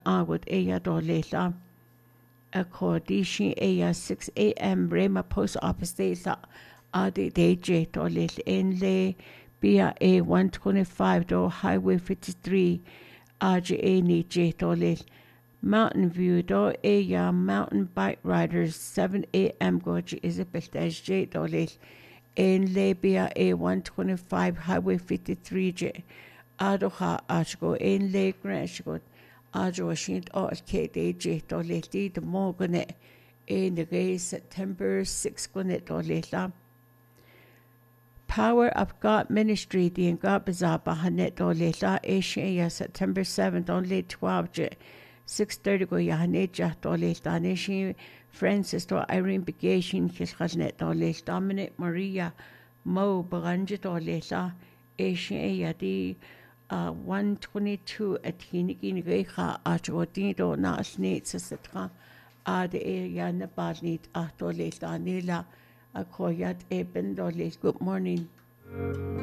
Agud Eya Dolela. According Eya 6 a.m. Rema Post Office Data Adi DJ Dolel Enle Bia A 125 do Highway 53 RJA Ni J Dolel Mountain View do Eya Mountain Bike Riders 7 a.m. Goji Isabel J Dolel Enle Bia A 125 Highway 53 J Adoha Ashgo Enle Grashgo Washington KDJ Doleti the Morgane in the gay September 6 Gwinnett Doleta Power of God Ministry the Ngabaza Bahanet Doleta Asia September 7 only 12 6:30 go Yahaneja Doleta Nation Francis to Irene Begation Kishanet Doleta Dominic Maria Mo Baranja Doleta Asia di 122 at Hinigin Recha at Rodino Nasnits etc. Ad Yana Badnit Atolet Anila Akoyat Eben Dolet. Good morning.